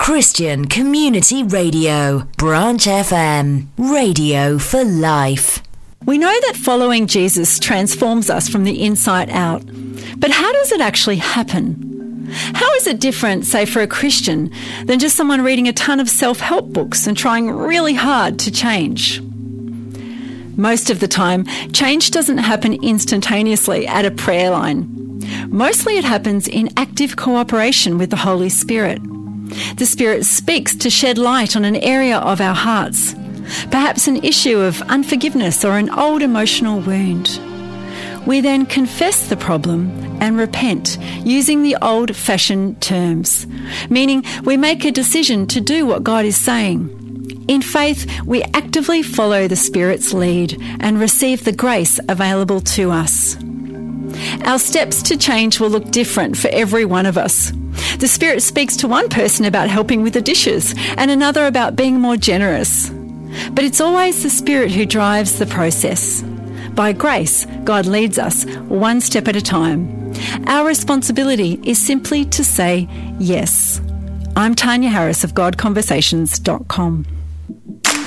Christian Community Radio, Branch FM, radio for life. We know that following Jesus transforms us from the inside out. But how does it actually happen? How is it different, say, for a Christian than just someone reading a ton of self-help books and trying really hard to change? Most of the time, change doesn't happen instantaneously at a prayer line. Mostly it happens in active cooperation with the Holy Spirit. The Spirit speaks to shed light on an area of our hearts, perhaps an issue of unforgiveness or an old emotional wound. We then confess the problem and repent using the old-fashioned terms, meaning we make a decision to do what God is saying. In faith, we actively follow the Spirit's lead and receive the grace available to us. Our steps to change will look different for every one of us. The Spirit speaks to one person about helping with the dishes and another about being more generous. But it's always the Spirit who drives the process. By grace, God leads us one step at a time. Our responsibility is simply to say yes. I'm Tanya Harris of GodConversations.com.